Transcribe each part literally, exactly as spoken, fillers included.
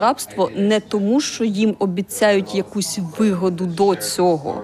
рабство не тому, що їм обіцяють якусь вигоду до цього.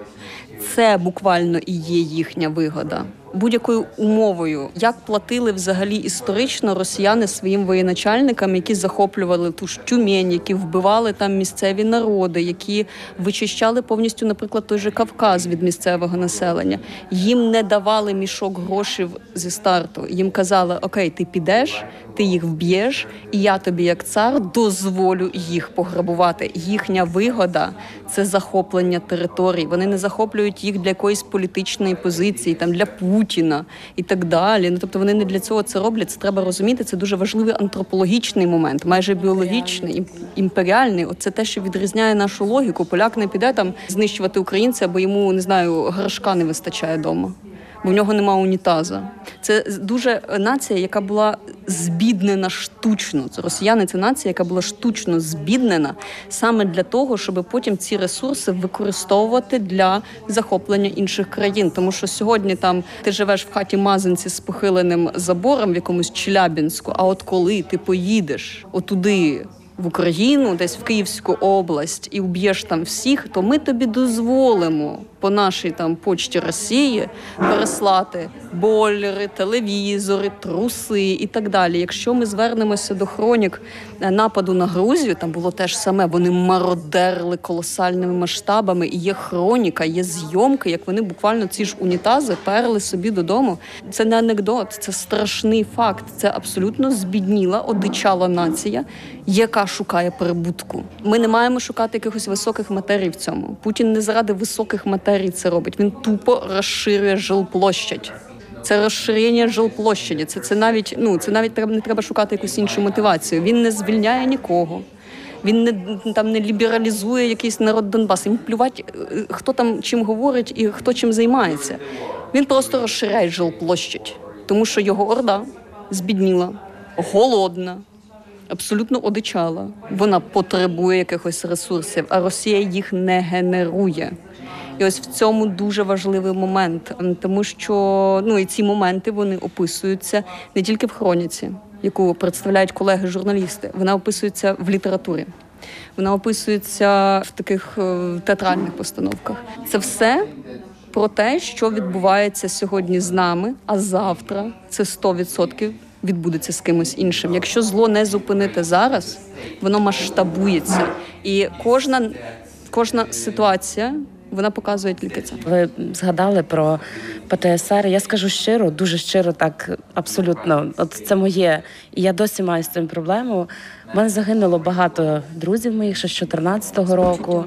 Це буквально і є їхня вигода. Будь-якою умовою, як платили взагалі історично росіяни своїм воєначальникам, які захоплювали ту ж Тюмень, які вбивали там місцеві народи, які вичищали повністю, наприклад, той же Кавказ від місцевого населення. Їм не давали мішок грошей зі старту. Їм казали: окей, ти підеш, ти їх вб'єш, і я тобі, як цар, дозволю їх пограбувати. Їхня вигода – це захоплення територій. Вони не захоплюють їх для якоїсь політичної позиції, там, для Путіна і так далі. Ну, тобто вони не для цього це роблять. Це треба розуміти. Це дуже важливий антропологічний момент, майже біологічний, імперіальний. Оце те, що відрізняє нашу логіку. Поляк не піде там знищувати українця, бо йому, не знаю, горшка не вистачає вдома. Бо в нього нема унітаза. Це дуже нація, яка була збіднена штучно. Це росіяни – це нація, яка була штучно збіднена саме для того, щоб потім ці ресурси використовувати для захоплення інших країн. Тому що сьогодні там ти живеш в хаті Мазанці з похиленим забором в якомусь Челябінську, а от коли ти поїдеш отуди, в Україну, десь в Київську область, і вб'єш там всіх, то ми тобі дозволимо по нашій там почті Росії переслати бойлери, телевізори, труси і так далі. Якщо ми звернемося до хронік нападу на Грузію, там було те ж саме, вони мародерли колосальними масштабами, і є хроніка, є зйомки, як вони буквально ці ж унітази перли собі додому. Це не анекдот, це страшний факт, це абсолютно збідніла, одичала нація, яка шукає прибутку. Ми не маємо шукати якихось високих матерій в цьому. Путін не заради високих матерій це робить. Він тупо розширює жилплощадь. Це розширення жилплощаді. Це, це навіть, ну, це навіть не треба шукати якусь іншу мотивацію. Він не звільняє нікого. Він не, там, не лібералізує якийсь народ Донбасу. Йому плювати, хто там чим говорить і хто чим займається. Він просто розширяє жилплощадь. Тому що його орда збідніла, голодна, абсолютно одичала. Вона потребує якихось ресурсів, а Росія їх не генерує. І ось в цьому дуже важливий момент, тому що ну, і ці моменти вони описуються не тільки в хроніці, яку представляють колеги-журналісти, вона описується в літературі, вона описується в таких театральних постановках. Це все про те, що відбувається сьогодні з нами, а завтра це сто відсотків відбудеться з кимось іншим. Якщо зло не зупинити зараз, воно масштабується. І кожна, кожна ситуація, вона показує тільки це. Ви згадали про ПТСР. Я скажу щиро, дуже щиро, так, абсолютно. От це моє. І я досі маю з цим проблему. У мене загинуло багато друзів моїх ще з чотирнадцятого року.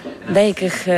Деяких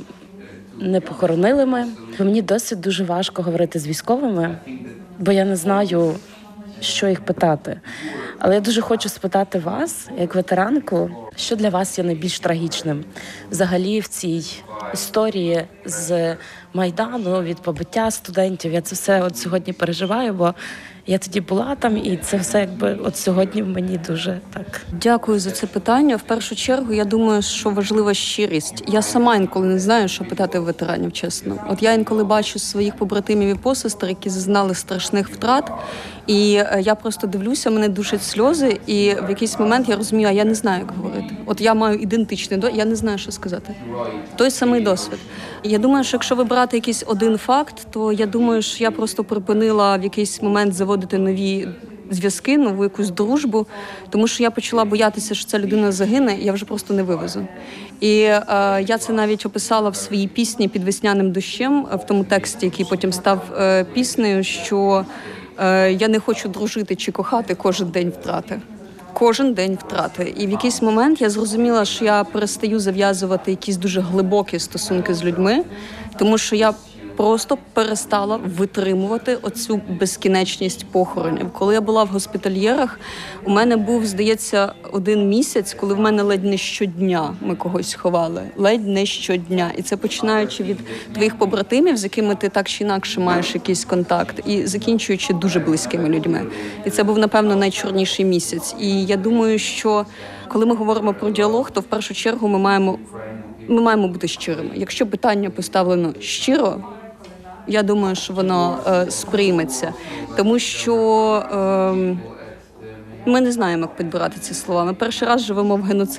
не похоронили ми. Мені досі дуже важко говорити з військовими, бо я не знаю, що їх питати. Але я дуже хочу спитати вас, як ветеранку, що для вас є найбільш трагічним взагалі в цій історії з Майдану, від побиття студентів. Я це все от сьогодні переживаю, бо я тоді була там, і це все якби от сьогодні в мені дуже так. Дякую за це питання. В першу чергу, я думаю, що важлива щирість. Я сама інколи не знаю, що питати в ветеранів, чесно. От я інколи бачу своїх побратимів і посестер, які зазнали страшних втрат, і я просто дивлюся, мене душать сльози, і в якийсь момент я розумію, а я не знаю, як говорити. От я маю ідентичний досвід, я не знаю, що сказати. Той самий досвід. Я думаю, що якщо вибрати якийсь один факт, то я думаю, що я просто припинила в якийсь момент заводити нові зв'язки, нову якусь дружбу, тому що я почала боятися, що ця людина загине, і я вже просто не вивезу. І е, я це навіть описала в своїй пісні «Під весняним дощем», в тому тексті, який потім став е, піснею, що е, я не хочу дружити чи кохати кожен день втрати. Кожен день втрати. І в якийсь момент я зрозуміла, що я перестаю зав'язувати якісь дуже глибокі стосунки з людьми, тому що я просто перестала витримувати оцю безкінечність похоронів. Коли я була в госпітальєрах, у мене був, здається, один місяць, коли в мене ледь не щодня ми когось ховали. Ледь не щодня. І це починаючи від твоїх побратимів, з якими ти так чи інакше маєш якийсь контакт, і закінчуючи дуже близькими людьми. І це був, напевно, найчорніший місяць. І я думаю, що коли ми говоримо про діалог, то в першу чергу ми маємо, ми маємо бути щирими. Якщо питання поставлено щиро, я думаю, що воно е, сприйметься. Тому що, е, Ми не знаємо, як підбирати ці слова. Ми перший раз живемо в геноциді.